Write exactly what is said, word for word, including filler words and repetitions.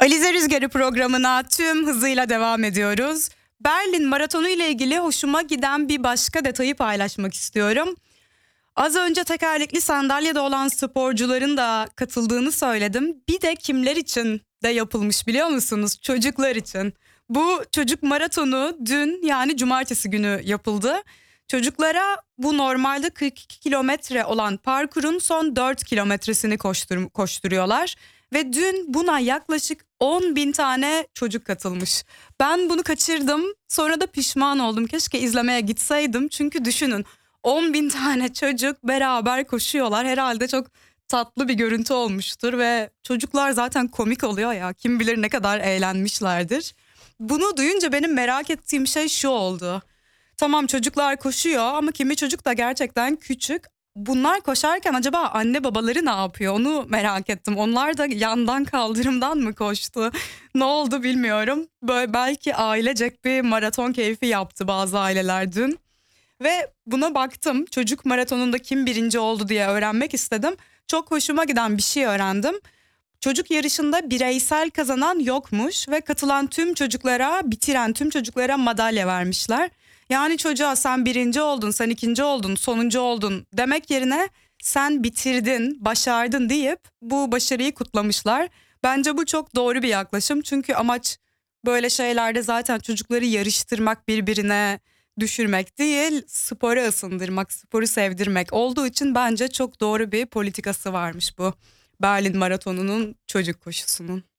Alize Rüzgarı programına tüm hızıyla devam ediyoruz. Berlin Maratonu ile ilgili hoşuma giden bir başka detayı paylaşmak istiyorum. Az önce tekerlekli sandalyede olan sporcuların da katıldığını söyledim. Bir de kimler için de yapılmış biliyor musunuz? Çocuklar için. Bu çocuk maratonu dün, yani cumartesi günü yapıldı. Çocuklara bu normalde kırk iki kilometre olan parkurun son dört kilometresini koştur, koşturuyorlar. Ve dün buna yaklaşık on bin tane çocuk katılmış. Ben bunu kaçırdım, sonra da pişman oldum. Keşke izlemeye gitseydim, çünkü düşünün, on bin tane çocuk beraber koşuyorlar. Herhalde çok tatlı bir görüntü olmuştur ve çocuklar zaten komik oluyor ya, kim bilir ne kadar eğlenmişlerdir. Bunu duyunca benim merak ettiğim şey şu oldu. Tamam, çocuklar koşuyor ama kimi çocuk da gerçekten küçük. Bunlar koşarken acaba anne babaları ne yapıyor, onu merak ettim. Onlar da yandan, kaldırımdan mı koştu? Ne oldu bilmiyorum. Böyle belki ailecek bir maraton keyfi yaptı bazı aileler dün. Ve buna baktım, çocuk maratonunda kim birinci oldu diye öğrenmek istedim. Çok hoşuma giden bir şey öğrendim. Çocuk yarışında bireysel kazanan yokmuş ve katılan tüm çocuklara, bitiren tüm çocuklara madalya vermişler. Yani çocuğa sen birinci oldun, sen ikinci oldun, sonuncu oldun demek yerine sen bitirdin, başardın deyip bu başarıyı kutlamışlar. Bence bu çok doğru bir yaklaşım, çünkü amaç böyle şeylerde zaten çocukları yarıştırmak, birbirine düşürmek değil, spora ısındırmak, sporu sevdirmek olduğu için bence çok doğru bir politikası varmış bu Berlin Maratonu'nun çocuk koşusunun.